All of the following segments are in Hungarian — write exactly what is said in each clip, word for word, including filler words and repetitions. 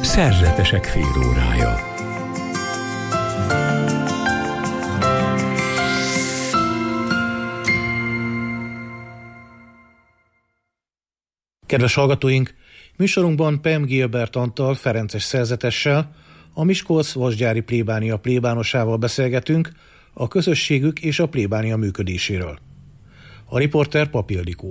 Szerzetesek félórája. Kedves hallgatóink, műsorunkban Pem Gilbert Antal ferences szerzetessel, a Miskolc-Vasgyári plébánia plébánosával beszélgetünk a közösségük és a plébánia működéséről. A riporter Pap Ildikó.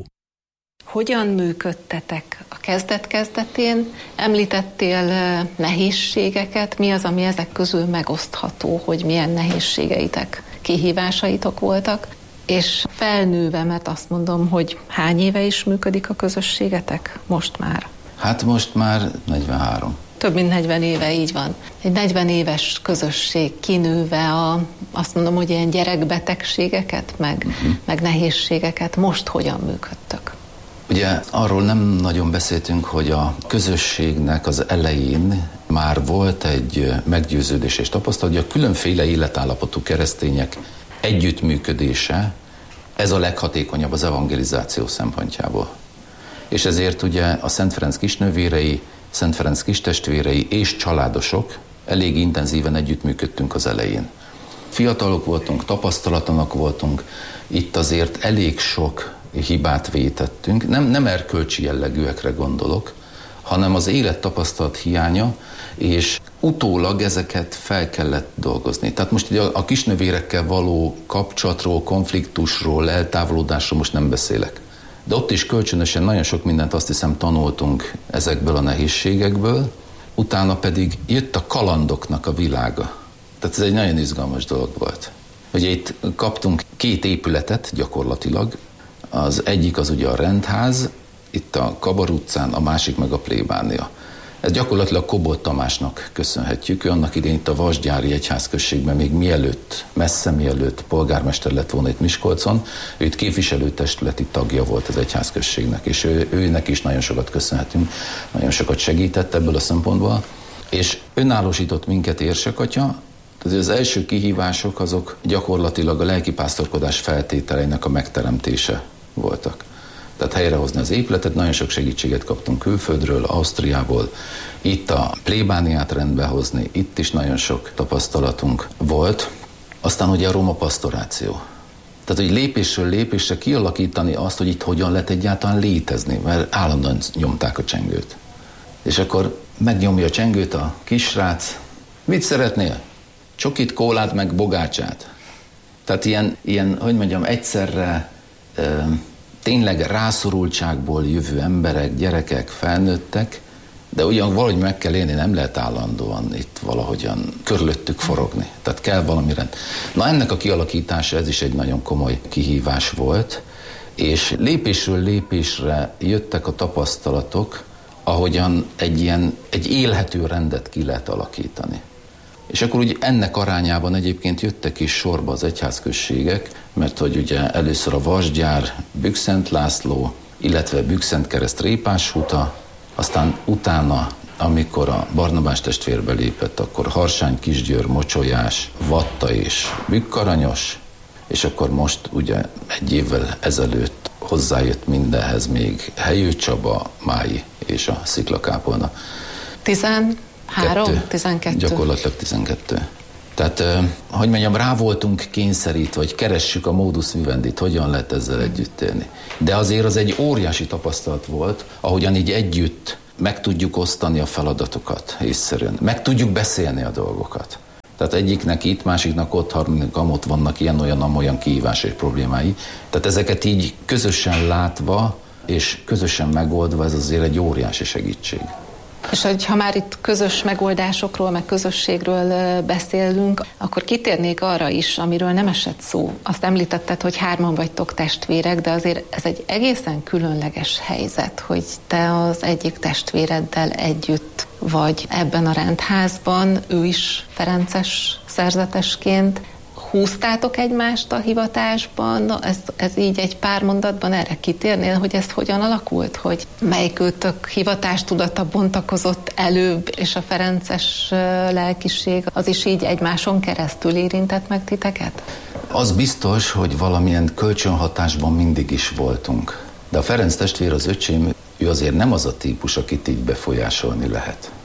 Hogyan működtetek a kezdet-kezdetén? Említettél nehézségeket. Mi az, ami ezek közül megosztható, hogy milyen nehézségeitek, kihívásaitok voltak? És felnőve, mert azt mondom, hogy hány éve is működik a közösségetek most már? Hát most már negyvenhárom. Több mint negyven éve, így van. Egy negyven éves közösség kinőve a, azt mondom, hogy ilyen gyerekbetegségeket, meg, uh-huh. meg nehézségeket. Most hogyan működtök? Ugye arról nem nagyon beszéltünk, hogy a közösségnek az elején már volt egy meggyőződés és tapasztalat, hogy a különféle életállapotú keresztények együttműködése, ez a leghatékonyabb az evangelizáció szempontjából. És ezért ugye a Szent Ferenc kisnővérei, Szent Ferenc kistestvérei és családosok elég intenzíven együttműködtünk az elején. Fiatalok voltunk, tapasztalatlanak voltunk, itt azért elég sok hibát vétettünk. Nem, nem erkölcsi jellegűekre gondolok, hanem az élettapasztalat hiánya, és utólag ezeket fel kellett dolgozni. Tehát most ugye a kisnővérekkel való kapcsolatról, konfliktusról, eltávolodásról most nem beszélek. De ott is kölcsönösen nagyon sok mindent azt hiszem tanultunk ezekből a nehézségekből, utána pedig jött a kalandoknak a világa. Tehát ez egy nagyon izgalmas dolog volt. Ugye itt kaptunk két épületet gyakorlatilag, az egyik az ugye a rendház, itt a Kabar utcán, a másik meg a plébánia. Ez gyakorlatilag Kobot Tamásnak köszönhetjük. Ő annak idején itt a Vasgyári egyházközségben még mielőtt, messze mielőtt polgármester lett volna itt Miskolcon, ő itt képviselőtestületi tagja volt az egyházközségnek, és ő, őnek is nagyon sokat köszönhetünk, nagyon sokat segített ebből a szempontból, és önállósított minket érsekatya. Tehát az első kihívások azok gyakorlatilag a lelkipásztorkodás feltételeinek a megteremtése voltak. Tehát helyrehozni az épületet, nagyon sok segítséget kaptunk külföldről, Ausztriából, itt a plébániát rendbe hozni, itt is nagyon sok tapasztalatunk volt. Aztán ugye a roma pasztoráció. Tehát, hogy lépésről lépésre kialakítani azt, hogy itt hogyan lehet egyáltalán létezni, mert állandóan nyomták a csengőt. És akkor megnyomja a csengőt a kisrác. Mit szeretnél? Csokit, kólát, meg bogácsát. Tehát ilyen, ilyen hogy mondjam, egyszerre ö, tényleg rászorultságból jövő emberek, gyerekek, felnőttek, de ugyan valahogy meg kell élni, nem lehet állandóan itt valahogyan körülöttük forogni. Tehát kell valami rend. Na ennek a kialakítása, ez is egy nagyon komoly kihívás volt, és lépésről lépésre jöttek a tapasztalatok, ahogyan egy ilyen, egy élhető rendet ki lehet alakítani. És akkor ugye ennek arányában egyébként jöttek is sorba az egyházközségek, mert hogy ugye először a Vasgyár, Bükszent László, illetve Bükszentkereszt Répáshuta, aztán utána, amikor a Barnabás testvérbe lépett, akkor Harsány, Kisgyőr, Mocsolyás, Vatta és Bükkaranyos, és akkor most ugye egy évvel ezelőtt hozzájött mindenhez még Helyő Csaba, Mályi és a Sziklakápolna. Tizen... Három, tizenkettő. Gyakorlatilag tizenkettő. Tehát, hogy mondjam, rá voltunk kényszerítve, vagy keressük a modus vivendit, hogyan lehet ezzel együtt élni. De azért az egy óriási tapasztalat volt, ahogyan így együtt meg tudjuk osztani a feladatokat észszerűen. Meg tudjuk beszélni a dolgokat. Tehát egyiknek itt, másiknak ott, harmadiknak amott vannak ilyen-olyan, amolyan kihívás és problémái. Tehát ezeket így közösen látva és közösen megoldva, ez azért egy óriási segítség. És hogy ha már itt közös megoldásokról, meg közösségről beszélünk, akkor kitérnék arra is, amiről nem esett szó. Azt említetted, hogy hárman vagytok testvérek, de azért ez egy egészen különleges helyzet, hogy te az egyik testvéreddel együtt vagy ebben a rendházban, ő is ferences szerzetesként. Húztátok egymást a hivatásban? Ez, ez így egy pár mondatban erre kitérnél, hogy ez hogyan alakult? Hogy melyikőtök hivatástudata bontakozott előbb, és a ferences lelkiség az is így egymáson keresztül érintett meg titeket? Az biztos, hogy valamilyen kölcsönhatásban mindig is voltunk. De a Ferenc testvér, az öcsém, ő azért nem az a típus, akit így befolyásolni lehet.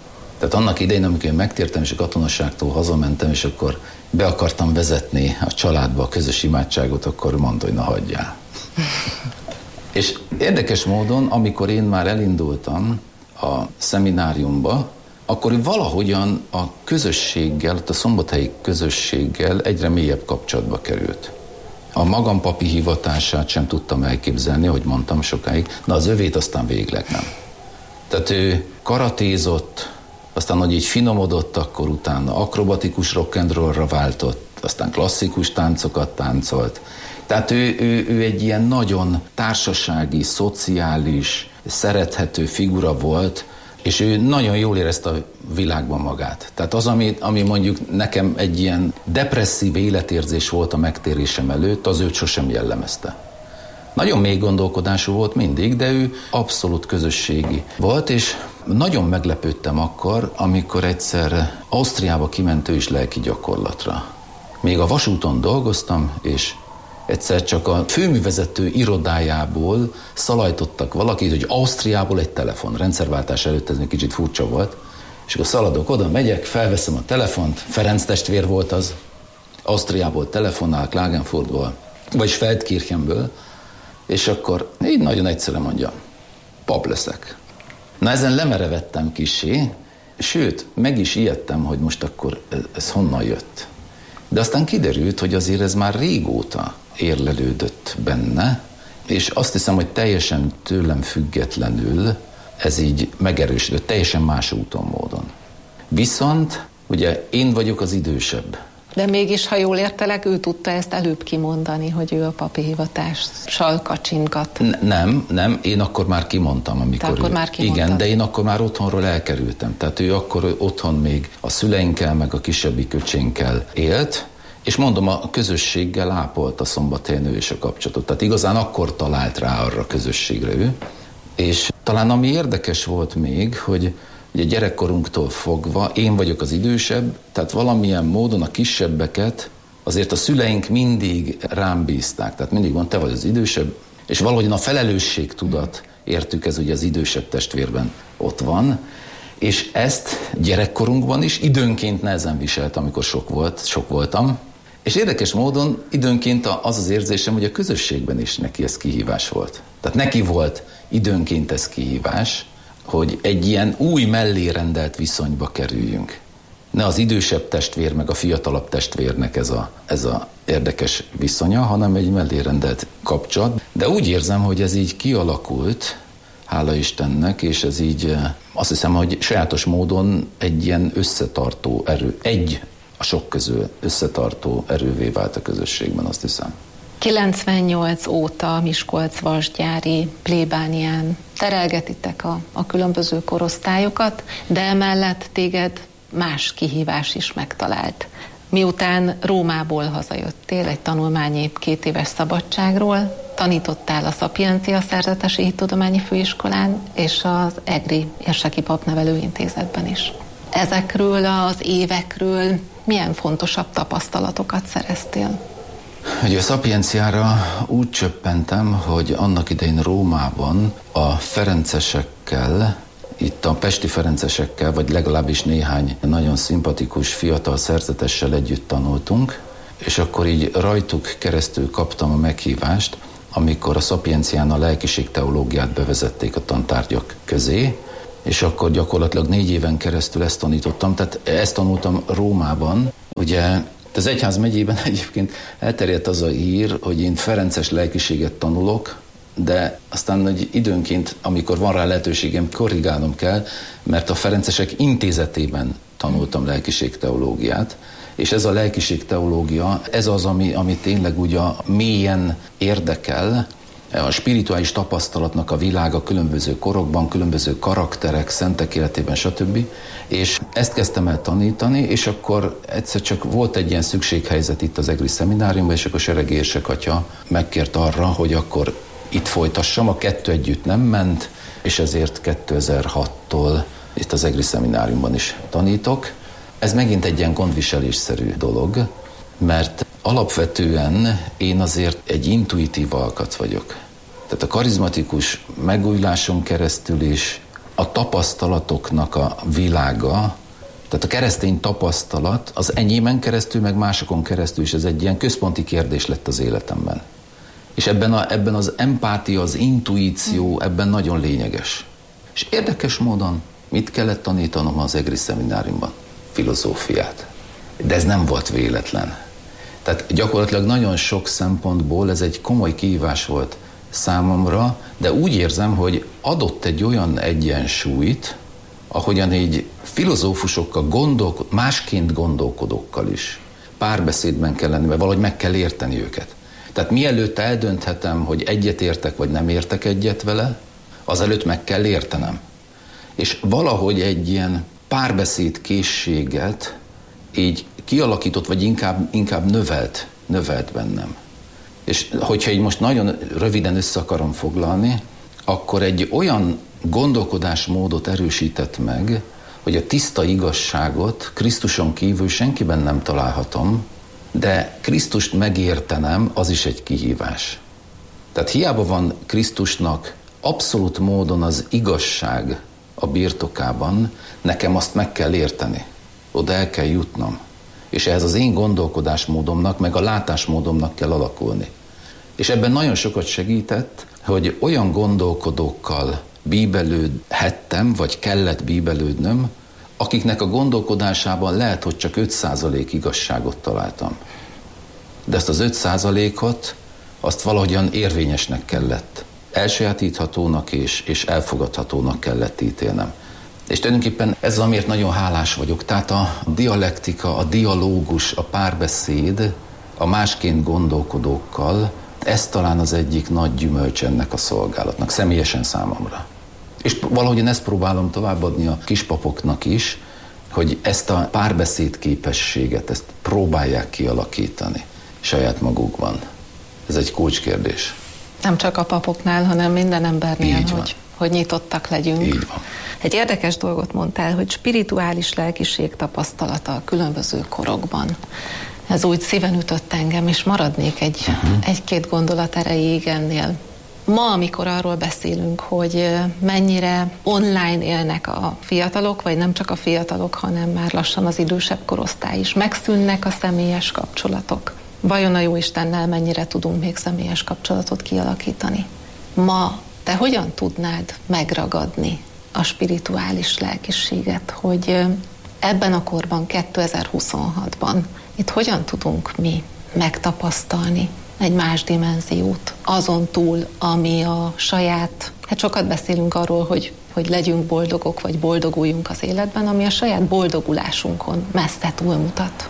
Tehát annak idején, amikor én megtértem, és a katonaságtól hazamentem, és akkor be akartam vezetni a családba a közös imádságot, akkor mondta, hogy na hagyjál. És érdekes módon, amikor én már elindultam a szemináriumba, akkor valahogyan a közösséggel, a szombathelyi közösséggel egyre mélyebb kapcsolatba került. A magam papi hivatását sem tudtam elképzelni, ahogy mondtam sokáig, de az övét aztán végleg nem. Tehát ő karatézott, aztán, hogy így finomodott, akkor utána akrobatikus rock'n'rollra váltott, aztán klasszikus táncokat táncolt. Tehát ő, ő, ő egy ilyen nagyon társasági, szociális, szerethető figura volt, és ő nagyon jól érezte a világban magát. Tehát az, ami, ami mondjuk nekem egy ilyen depresszív életérzés volt a megtérésem előtt, az őt sosem jellemezte. Nagyon mély gondolkodású volt mindig, de ő abszolút közösségi volt, és nagyon meglepődtem akkor, amikor egyszer Ausztriába kiment ő is lelki gyakorlatra. Még a vasúton dolgoztam, és egyszer csak a főművezető irodájából szalajtottak valakit, hogy Ausztriából egy telefon. Rendszerváltás előtt ez még kicsit furcsa volt. És akkor szaladok oda, megyek, felveszem a telefont, Ferenc testvér volt az, Ausztriából telefonál, Klagenfurtból, vagyis Feldkirchenből, és akkor így nagyon egyszerűen mondja, pap leszek. Na ezen lemerevettem kissé, sőt, meg is ijedtem, hogy most akkor ez honnan jött. De aztán kiderült, hogy azért ez már régóta érlelődött benne, és azt hiszem, hogy teljesen tőlem függetlenül ez így megerősödött, teljesen más úton, módon. Viszont, ugye én vagyok az idősebb. De mégis, ha jól értelek, ő tudta ezt előbb kimondani, hogy ő a papi hivatással kacsingat. N- nem, nem, én akkor már kimondtam, amikor Te akkor ő... már kimondtad. Igen, de én akkor már otthonról elkerültem. Tehát ő akkor otthon még a szüleinkkel, meg a kisebbik öcsénkkel élt, és mondom, a közösséggel ápolt a Szombathelyen ő is a kapcsolatot. Tehát igazán akkor talált rá arra a közösségre ő. És talán ami érdekes volt még, hogy ugye gyerekkorunktól fogva én vagyok az idősebb, tehát valamilyen módon a kisebbeket azért a szüleink mindig rám bízták. Tehát mindig mondta, te vagy az idősebb, és valahogyan a felelősségtudat értük, ez ugye az idősebb testvérben ott van, és ezt gyerekkorunkban is időnként nehezen viseltem, amikor sok volt, sok voltam, és érdekes módon időnként az az érzésem, hogy a közösségben is neki ez kihívás volt. Tehát neki volt időnként ez kihívás, hogy egy ilyen új mellérendelt viszonyba kerüljünk. Ne az idősebb testvér meg a fiatalabb testvérnek ez a, ez a érdekes viszonya, hanem egy mellérendelt kapcsolat. De úgy érzem, hogy ez így kialakult, hála Istennek, és ez így azt hiszem, hogy sajátos módon egy ilyen összetartó erő, egy a sok közül összetartó erővé vált a közösségben, azt hiszem. kilencvennyolc óta Miskolc-Vasgyári plébánián terelgetitek a, a különböző korosztályokat, de emellett téged más kihívás is megtalált. Miután Rómából hazajöttél egy tanulmányi két éves szabadságról, tanítottál a Szapiencia Szerzetesi Hittudományi Főiskolán és az egri érseki papnevelőintézetben is. Ezekről az évekről milyen fontosabb tapasztalatokat szereztél? Ugye a Szapienciára úgy csöppentem, hogy annak idején Rómában a ferencesekkel, itt a pesti ferencesekkel, vagy legalábbis néhány nagyon szimpatikus fiatal szerzetessel együtt tanultunk, és akkor így rajtuk keresztül kaptam a meghívást, amikor a Szapiencián a lelkiségteológiát bevezették a tantárgyak közé, és akkor gyakorlatilag négy éven keresztül ezt tanítottam, tehát ezt tanultam Rómában. Ugye az egyház megyében egyébként elterjedt az a hír, hogy én ferences lelkiséget tanulok, de aztán egy időnként, amikor van rá lehetőségem, korrigálnom kell, mert a ferencesek intézetében tanultam lelkiségteológiát, és ez a lelkiségteológia, ez az, ami, ami tényleg úgy a mélyen érdekel, a spirituális tapasztalatnak a világa különböző korokban, különböző karakterek, szentek életében, stb. És ezt kezdtem el tanítani, és akkor egyszer csak volt egy ilyen szükséghelyzet itt az egri szemináriumban, és akkor Seregi érsek atya megkért arra, hogy akkor itt folytassam, a kettő együtt nem ment, és ezért kétezer-hattól itt az egri szemináriumban is tanítok. Ez megint egy ilyen gondviselésszerű dolog, mert alapvetően én azért egy intuitív alkat vagyok. Tehát a karizmatikus megújuláson keresztül is, a tapasztalatoknak a világa, tehát a keresztény tapasztalat az enyémen keresztül, meg másokon keresztül is ez egy ilyen központi kérdés lett az életemben. És ebben, a, ebben az empátia, az intuíció ebben nagyon lényeges. És érdekes módon mit kellett tanítanom az egri szemináriumban? Filozófiát. De ez nem volt véletlen. Tehát gyakorlatilag nagyon sok szempontból ez egy komoly kihívás volt számomra, de úgy érzem, hogy adott egy olyan egyensúlyt, ahogyan így filozófusokkal, gondolkod, másként gondolkodókkal is párbeszédben kell lenni, mert valahogy meg kell érteni őket. Tehát mielőtt eldönthetem, hogy egyet értek, vagy nem értek egyet vele, azelőtt meg kell értenem. És valahogy egy ilyen párbeszéd készséget így kialakított, vagy inkább, inkább növelt, növelt bennem. És hogyha így most nagyon röviden össze akarom foglalni, akkor egy olyan gondolkodásmódot erősített meg, hogy a tiszta igazságot Krisztuson kívül senkiben nem találhatom, de Krisztust megértenem, az is egy kihívás. Tehát hiába van Krisztusnak abszolút módon az igazság a birtokában, nekem azt meg kell érteni. Oda el kell jutnom. És ehhez az én gondolkodásmódomnak, meg a látásmódomnak kell alakulni. És ebben nagyon sokat segített, hogy olyan gondolkodókkal bíbelődhettem, vagy kellett bíbelődnöm, akiknek a gondolkodásában lehet, hogy csak öt százalék igazságot találtam. De ezt az öt százalékot, azt valahogyan érvényesnek kellett. Elsajátíthatónak és, és elfogadhatónak kellett ítélnem. És tulajdonképpen ez amiért nagyon hálás vagyok. Tehát a dialektika, a dialógus, a párbeszéd a másként gondolkodókkal, ez talán az egyik nagy gyümölcs ennek a szolgálatnak, személyesen számomra. És valahogyan ezt próbálom továbbadni a kispapoknak is, hogy ezt a párbeszéd képességet, ezt próbálják kialakítani saját magukban. Ez egy kulcskérdés. Nem csak a papoknál, hanem minden embernél, hogy, hogy nyitottak legyünk. Így van. Egy érdekes dolgot mondtál, hogy spirituális lelkiség tapasztalata a különböző korokban. Ez úgy szíven ütött engem, és maradnék egy, uh-huh. egy-két gondolat erejéig ennél. Ma, amikor arról beszélünk, hogy mennyire online élnek a fiatalok, vagy nem csak a fiatalok, hanem már lassan az idősebb korosztály is, megszűnnek a személyes kapcsolatok. Vajon a Jóistennel mennyire tudunk még személyes kapcsolatot kialakítani? Ma te hogyan tudnád megragadni a spirituális lelkiséget, hogy ebben a korban, kétezer-huszonhatban itt hogyan tudunk mi megtapasztalni egy más dimenziót, azon túl, ami a saját, hát sokat beszélünk arról, hogy, hogy legyünk boldogok, vagy boldoguljunk az életben, ami a saját boldogulásunkon messze túlmutat.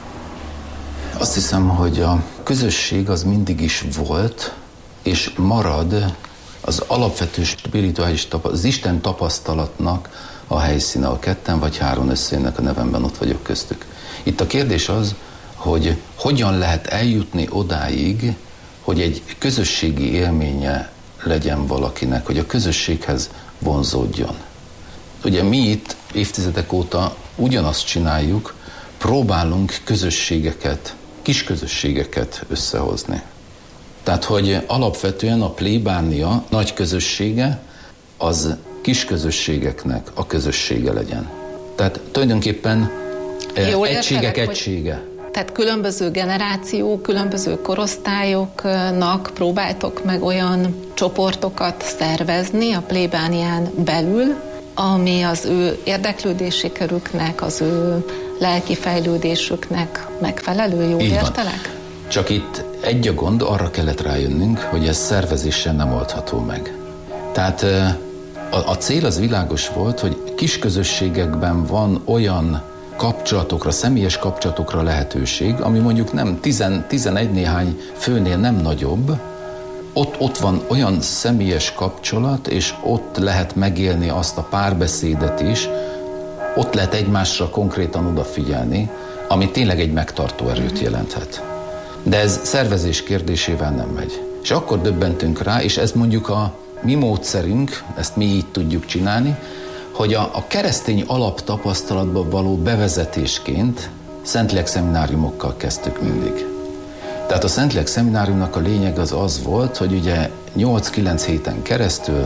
Azt hiszem, hogy a közösség az mindig is volt, és marad az alapvető spirituális tapasztalat, az Isten tapasztalatnak a helyszíne, a ketten vagy három összejönnek a nevemben, ott vagyok köztük. Itt a kérdés az, hogy hogyan lehet eljutni odáig, hogy egy közösségi élménye legyen valakinek, hogy a közösséghez vonzódjon. Ugye mi itt évtizedek óta ugyanazt csináljuk, próbálunk közösségeket, kis közösségeket összehozni. Tehát, hogy alapvetően a plébánia nagy közössége az kis közösségeknek a közössége legyen. Tehát tulajdonképpen Jól egységek értelek, egysége. Hogy... Tehát különböző generációk, különböző korosztályoknak próbáltok meg olyan csoportokat szervezni a plébánián belül, ami az ő érdeklődési körüknek, az ő lelki fejlődésüknek megfelelő, jól értelek? Csak itt egy a gond, arra kellett rájönnünk, hogy ez szervezéssel nem oldható meg. Tehát a, a cél az világos volt, hogy kis közösségekben van olyan kapcsolatokra, személyes kapcsolatokra lehetőség, ami mondjuk nem tizenegy néhány főnél nem nagyobb, ott, ott van olyan személyes kapcsolat, és ott lehet megélni azt a párbeszédet is, ott lehet egymásra konkrétan odafigyelni, ami tényleg egy megtartó erőt jelenthet. De ez szervezés kérdésével nem megy. És akkor döbbentünk rá, és ez mondjuk a mi módszerünk, ezt mi így tudjuk csinálni, hogy a, a keresztény alaptapasztalatba való bevezetésként Szentlélek szemináriumokkal kezdtük mindig. Tehát a Szentlélek szemináriumnak a lényeg az az volt, hogy ugye nyolc-kilenc héten keresztül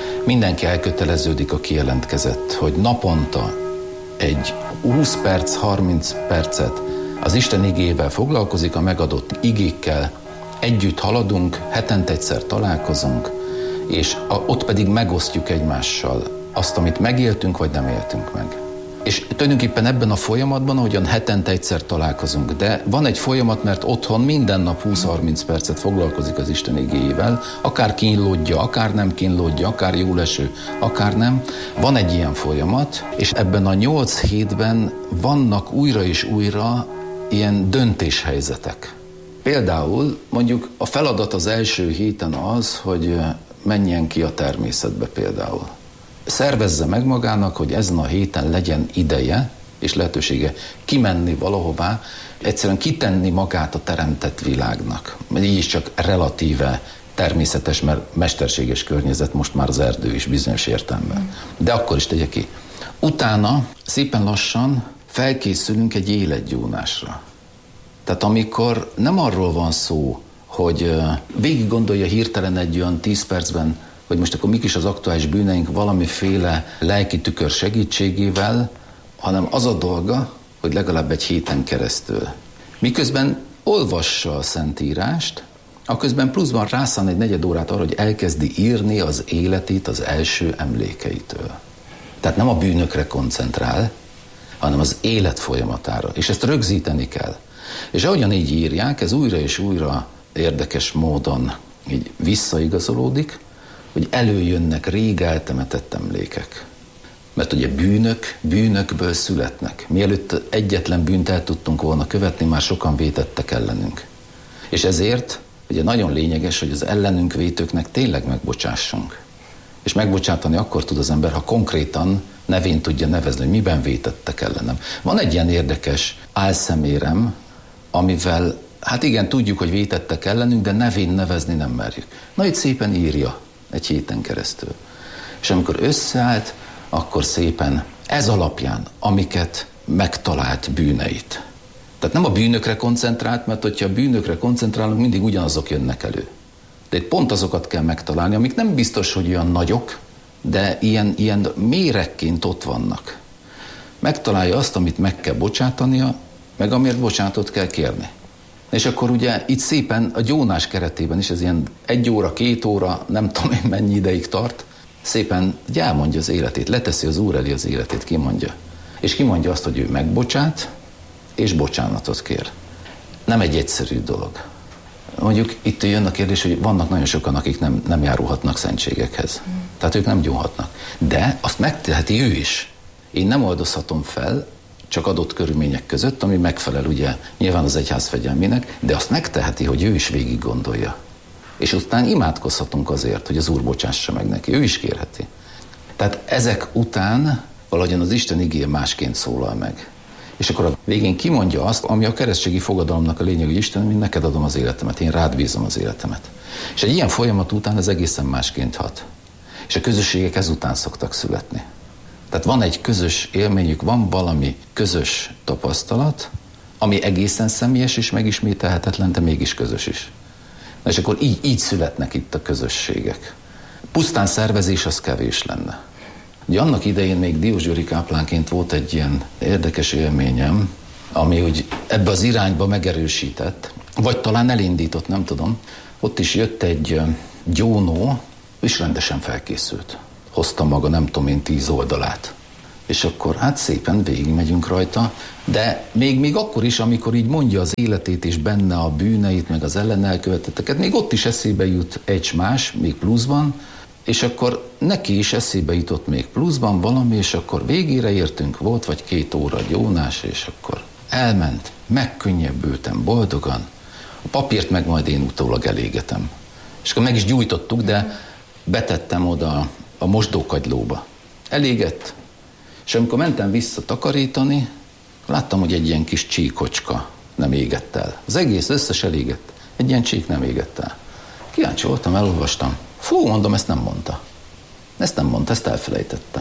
mindenki elköteleződik, aki jelentkezett, hogy naponta egy húsz perc, harminc percet az Isten igével foglalkozik, a megadott igékkel, együtt haladunk, hetente egyszer találkozunk, és a, ott pedig megosztjuk egymással azt, amit megéltünk, vagy nem éltünk meg. És tulajdonképpen ebben a folyamatban, ahogyan hetente egyszer találkozunk, de van egy folyamat, mert otthon minden nap húsz-harminc percet foglalkozik az Isten igéjével, akár kínlódja, akár nem kínlódja, akár jól eső, akár nem. Van egy ilyen folyamat, és ebben a nyolc hétben vannak újra és újra ilyen döntéshelyzetek. Például mondjuk a feladat az első héten az, hogy menjen ki a természetbe például. Szervezze meg magának, hogy ezen a héten legyen ideje és lehetősége kimenni valahová, egyszerűen kitenni magát a teremtett világnak. Így is csak relatíve természetes, mert mesterséges környezet most már az erdő is bizonyos értelemben. De akkor is tegye ki. Utána szépen lassan felkészülünk egy életgyónásra. Tehát amikor nem arról van szó, hogy végig gondolja hirtelen egy olyan tíz percben, hogy most akkor mik is az aktuális bűneink valamiféle lelki tükör segítségével, hanem az a dolga, hogy legalább egy héten keresztül. Miközben olvassa a Szentírást, aközben pluszban rászán egy negyed órát arra, hogy elkezdi írni az életét az első emlékeitől. Tehát nem a bűnökre koncentrál, hanem az élet folyamatára. És ezt rögzíteni kell. És ahogyan így írják, ez újra és újra érdekes módon így visszaigazolódik, hogy előjönnek rég eltemetett emlékek. Mert ugye bűnök, bűnökből születnek. Mielőtt egyetlen bűnt el tudtunk volna követni, már sokan vétettek ellenünk. És ezért ugye nagyon lényeges, hogy az ellenünk vétőknek tényleg megbocsássunk. És megbocsátani akkor tud az ember, ha konkrétan nevén tudja nevezni, hogy miben vétettek ellenem. Van egy ilyen érdekes álszemérem, amivel, hát igen, tudjuk, hogy vétettek ellenünk, de nevén nevezni nem merjük. Na, itt szépen írja egy héten keresztül. És amikor összeállt, akkor szépen ez alapján, amiket megtalált bűneit. Tehát nem a bűnökre koncentrált, mert hogyha a bűnökre koncentrálunk, mindig ugyanazok jönnek elő. De itt pont azokat kell megtalálni, amik nem biztos, hogy olyan nagyok, de ilyen, ilyen méregként ott vannak. Megtalálja azt, amit meg kell bocsátania, meg amiért bocsánatot kell kérni. És akkor ugye itt szépen a gyónás keretében is, ez ilyen egy óra, két óra, nem tudom én mennyi ideig tart, szépen elmondja az életét, leteszi az Úr elé az életét, kimondja. És kimondja azt, hogy ő megbocsát, és bocsánatot kér. Nem egy egyszerű dolog. Mondjuk itt jön a kérdés, hogy vannak nagyon sokan, akik nem, nem járulhatnak szentségekhez. Tehát ők nem gyónhatnak. De azt megteheti ő is. Én nem oldozhatom fel, csak adott körülmények között, ami megfelel ugye nyilván az egyház fegyelmének, de azt megteheti, hogy ő is végig gondolja. És aztán imádkozhatunk azért, hogy az Úr bocsássa meg neki. Ő is kérheti. Tehát ezek után valahogyan az Isten igéje másként szólal meg. És akkor a végén kimondja azt, ami a keresztségi fogadalomnak a lényeg, hogy Isten, én neked adom az életemet, én rád bízom az életemet. És egy ilyen folyamat után ez egészen másként hat. És a közösségek ezután szoktak születni. Tehát van egy közös élményük, van valami közös tapasztalat, ami egészen személyes és megismételhetetlen, de mégis közös is. Na és akkor így, így születnek itt a közösségek. Pusztán szervezés az kevés lenne. Ugye annak idején még diósgyőri káplánként volt egy ilyen érdekes élményem, ami úgy ebbe az irányba megerősített, vagy talán elindított, nem tudom. Ott is jött egy gyónó, és rendesen felkészült. Hozta maga nem tudom én tíz oldalát. És akkor hát szépen végigmegyünk rajta, de még, még akkor is, amikor így mondja az életét és benne a bűneit, meg az ellen elkövetetteket, még ott is eszébe jut egy más, még pluszban, és akkor neki is eszébe jutott még pluszban valami, és akkor végére értünk, volt vagy két óra gyónás, és akkor elment, megkönnyebbültem boldogan, a papírt meg majd én utólag elégetem. És akkor meg is gyújtottuk, de betettem oda a mosdókagylóba. Elégett, és amikor mentem vissza takarítani, láttam, hogy egy ilyen kis csíkocska nem égett el. Az egész összes elégett, egy ilyen csík nem égett el. Kíváncsi voltam, elolvastam. Fú, mondom, ezt nem mondta. Ezt nem mondta, ezt elfelejtette.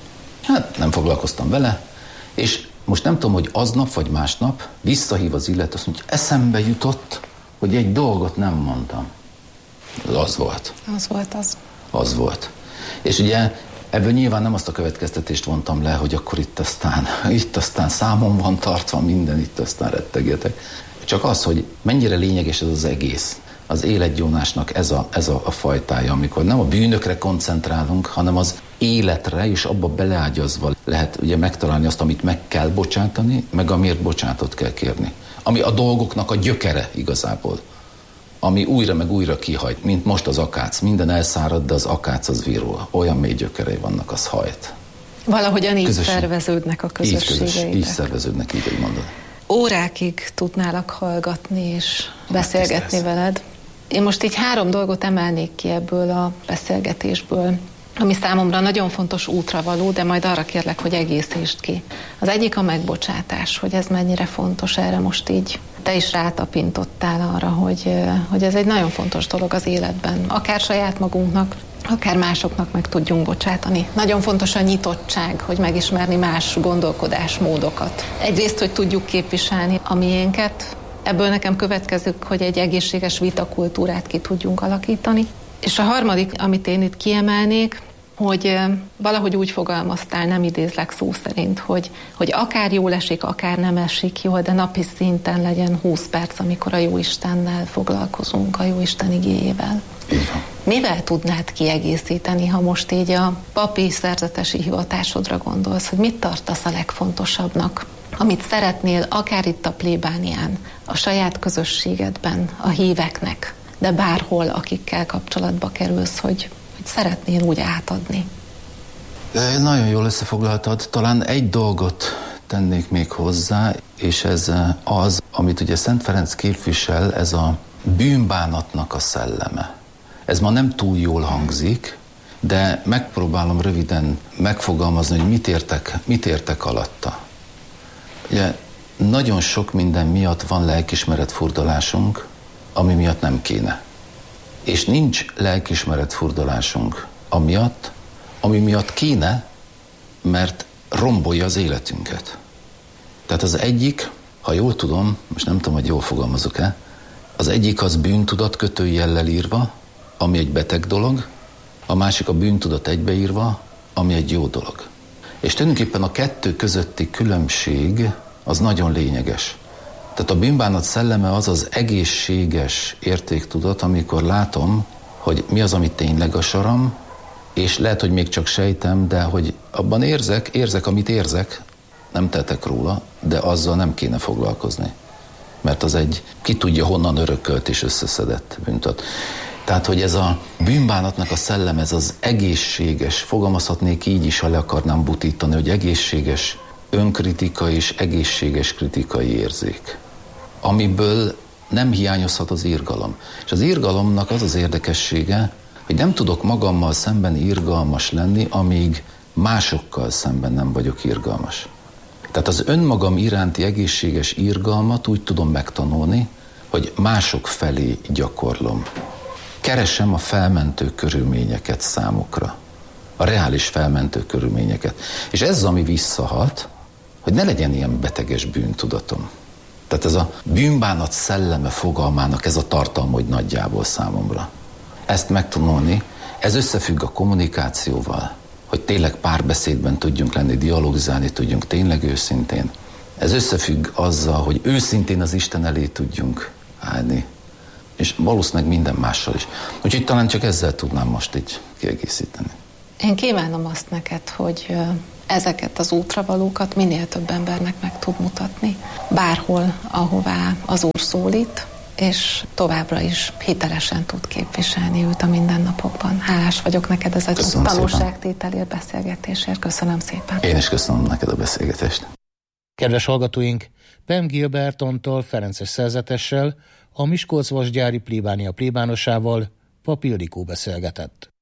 Hát nem foglalkoztam vele, és most nem tudom, hogy aznap vagy másnap visszahív az illető, azt mondja, eszembe jutott, hogy egy dolgot nem mondtam. Az volt. Az volt az. Az volt. És ugye ebből nyilván nem azt a következtetést vontam le, hogy akkor itt aztán, itt aztán számon van tartva minden, itt aztán rettegjetek. Csak az, hogy mennyire lényeges ez az egész. Az életgyónásnak ez a, ez a, a fajtája, amikor nem a bűnökre koncentrálunk, hanem az életre, és abba beleágyazva lehet ugye megtalálni azt, amit meg kell bocsátani, meg amiért bocsátot kell kérni. Ami a dolgoknak a gyökere igazából. Ami újra meg újra kihajt, mint most az akác. Minden elszárad, de az akác az virul. Olyan mély gyökerei vannak, az hajt. Valahogyan így Közösség. szerveződnek a közösségeitek. Így, így szerveződnek, így, így mondod. Órákig tudnálak hallgatni és beszélgetni veled. Én most így három dolgot emelnék ki ebből a beszélgetésből, ami számomra nagyon fontos útra való, de majd arra kérlek, hogy egészítsd ki. Az egyik a megbocsátás, hogy ez mennyire fontos, erre most így te is rátapintottál arra, hogy, hogy ez egy nagyon fontos dolog az életben. Akár saját magunknak, akár másoknak meg tudjunk bocsátani. Nagyon fontos a nyitottság, hogy megismerni más gondolkodásmódokat. Egyrészt, hogy tudjuk képviselni a miénket, ebből nekem következik, hogy egy egészséges vitakultúrát ki tudjunk alakítani. És a harmadik, amit én itt kiemelnék, hogy valahogy úgy fogalmaztál, nem idézlek szó szerint, hogy, hogy akár jól esik, akár nem esik jól, de napi szinten legyen húsz perc, amikor a Jóistennel foglalkozunk, a Jóisten igéjével. Mivel tudnád kiegészíteni, ha most így a papi szerzetesi hivatásodra gondolsz, hogy mit tartasz a legfontosabbnak, amit szeretnél akár itt a plébánián, a saját közösségedben, a híveknek, de bárhol, akikkel kapcsolatba kerülsz, hogy, hogy szeretnél úgy átadni? Nagyon jól összefoglaltad. Talán egy dolgot tennék még hozzá, és ez az, amit ugye Szent Ferenc képvisel, ez a bűnbánatnak a szelleme. Ez ma nem túl jól hangzik, de megpróbálom röviden megfogalmazni, hogy mit értek, mit értek alatta. Ugye nagyon sok minden miatt van lelkismeretfurdalásunk, ami miatt nem kéne. És nincs lelkismeretfurdalásunk amiatt, ami miatt kéne, mert rombolja az életünket. Tehát az egyik, ha jól tudom, most nem tudom, hogy jól fogalmazok-e, az egyik az bűntudat kötőjellel írva, ami egy beteg dolog, a másik a bűntudat egybeírva, ami egy jó dolog. És tulajdonképpen a kettő közötti különbség az nagyon lényeges. Tehát a bűnbánat szelleme az az egészséges értéktudat, amikor látom, hogy mi az, ami tényleg a saram, és lehet, hogy még csak sejtem, de hogy abban érzek, érzek, amit érzek, nem tettek róla, de azzal nem kéne foglalkozni. Mert az egy, ki tudja honnan örökölt és összeszedett bűntudat. Tehát, hogy ez a bűnbánatnak a szellem, ez az egészséges, fogalmazhatnék így is, ha le akarnám butítani, hogy egészséges önkritika és egészséges kritikai érzék, amiből nem hiányozhat az irgalom. És az irgalomnak az az érdekessége, hogy nem tudok magammal szemben irgalmas lenni, amíg másokkal szemben nem vagyok irgalmas. Tehát az önmagam iránti egészséges irgalmat úgy tudom megtanulni, hogy mások felé gyakorlom. Keresem a felmentő körülményeket számukra. A reális felmentő körülményeket. És ez az, ami visszahat, hogy ne legyen ilyen beteges bűntudatom. Tehát ez a bűnbánat szelleme fogalmának ez a tartalma, hogy nagyjából számomra. Ezt megtanulni, ez összefügg a kommunikációval, hogy tényleg párbeszédben tudjunk lenni, dialogizálni tudjunk tényleg őszintén. Ez összefügg azzal, hogy őszintén az Isten elé tudjunk állni, és valószínűleg minden mással is. Úgyhogy talán csak ezzel tudnám most így kiegészíteni. Én kívánom azt neked, hogy ezeket az útravalókat minél több embernek meg tud mutatni. Bárhol, ahová az Úr szólít, és továbbra is hitelesen tud képviselni őt a mindennapokban. Hálás vagyok neked ez a tanulságtételért, beszélgetésért. Köszönöm szépen. Én is köszönöm neked a beszélgetést. Kedves hallgatóink, Pem Gilbert Anttal ferences szerzetessel, a Miskolc Vasgyári plébánia plébánosával, Pap Ildikó beszélgetett.